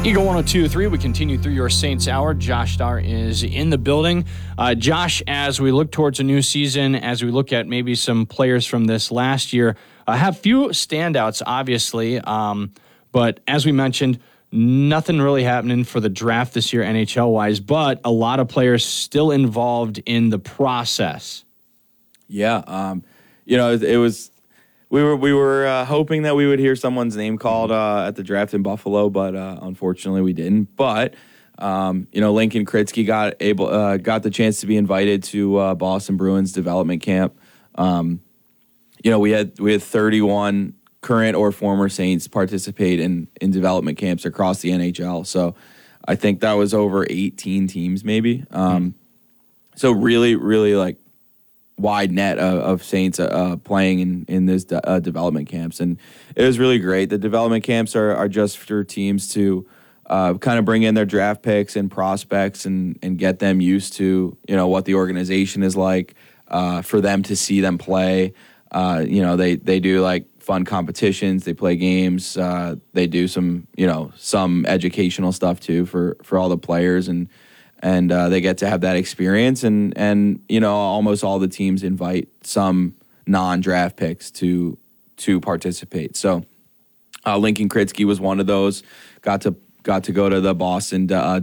Eagle 102.3, we continue through your Saints Hour. Josh Starr is in the building. Josh, as we look towards a new season, as we look at maybe some players from this last year, have few standouts, obviously. But as we mentioned, nothing really happening for the draft this year NHL-wise, but a lot of players still involved in the process. Yeah, it was. We were hoping that we would hear someone's name called at the draft in Buffalo, but unfortunately we didn't. But Lincoln Kritzky got the chance to be invited to Boston Bruins development camp. We had 31 current or former Saints participate in development camps across the NHL. So I think that was over 18 teams, maybe. So really, really wide net of Saints playing in this development camps, and it was really great. The development camps are just for teams to kind of bring in their draft picks and prospects and get them used to what the organization is like, for them to see them play. They do fun competitions, they play games, they do some educational stuff too for all the players, and they get to have that experience, and almost all the teams invite some non-draft picks to participate. So Lincoln Kritzky was one of those. Got to go to the Boston